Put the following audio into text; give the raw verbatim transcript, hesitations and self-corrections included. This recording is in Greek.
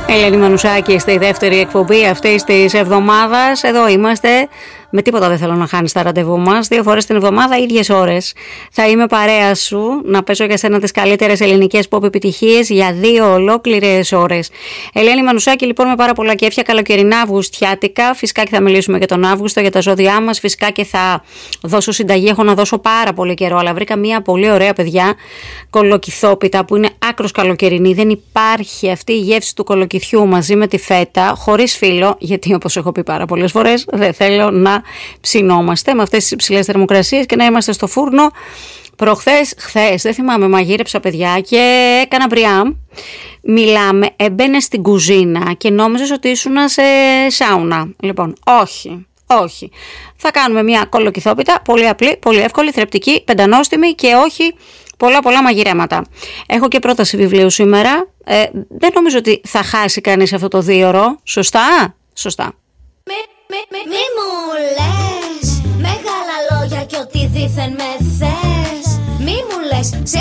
Ελένη Μανουσάκη στη δεύτερη εκπομπή αυτής της εβδομάδας. Εδώ είμαστε. Με τίποτα δεν θέλω να χάνεις τα ραντεβού μας. Δύο φορές την εβδομάδα, ίδιες ώρες. Θα είμαι παρέα σου να παίζω για σένα τις καλύτερες ελληνικές pop επιτυχίες για δύο ολόκληρες ώρες. Ελένη Μανουσάκη, λοιπόν, με πάρα πολλά κέφια, καλοκαιρινά αυγουστιάτικα. Φυσικά και θα μιλήσουμε για τον Αύγουστο, για τα ζώδιά μας. Φυσικά και θα δώσω συνταγή. Έχω να δώσω πάρα πολύ καιρό, αλλά βρήκα μια πολύ ωραία, παιδιά, κολοκυθόπιτα που είναι άκρος καλοκαιρινή. Δεν υπάρχει αυτή η γεύση του κολοκυθιού μαζί με τη φέτα, χωρίς φύλλο, γιατί όπως έχω πει πάρα πολλές φορές, δεν θέλω να ψινόμαστε με αυτές τις υψηλές θερμοκρασίες και να είμαστε στο φούρνο. Προχθές, χθες, δεν θυμάμαι, μαγείρεψα, παιδιά, και έκανα μπριάμ. Μιλάμε, έμπαινε στην κουζίνα και νόμιζες ότι ήσουν σε σάουνα. Λοιπόν, όχι, όχι. Θα κάνουμε μια κολοκυθόπιτα, πολύ απλή, πολύ εύκολη, θρεπτική, πεντανόστιμη και όχι πολλά πολλά μαγειρέματα. Έχω και πρόταση βιβλίου σήμερα. Ε, δεν νομίζω ότι θα χάσει κανείς αυτό το δίωρο. Σωστά, σωστά. Μη, μη, μη, μη μου λες μεγάλα λόγια και ότι δήθεν με θες. Μη μου λες